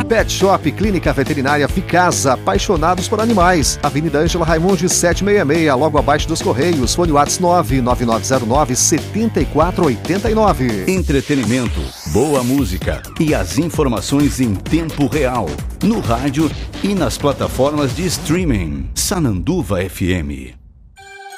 Pet Shop Clínica Veterinária Ficasa, apaixonados por animais. Avenida Ângela Raimundi 766, logo abaixo dos Correios. Fone WhatsApp 99909-7489. Entretenimento, boa música e as informações em tempo real. No rádio e nas plataformas de streaming. Sananduva FM.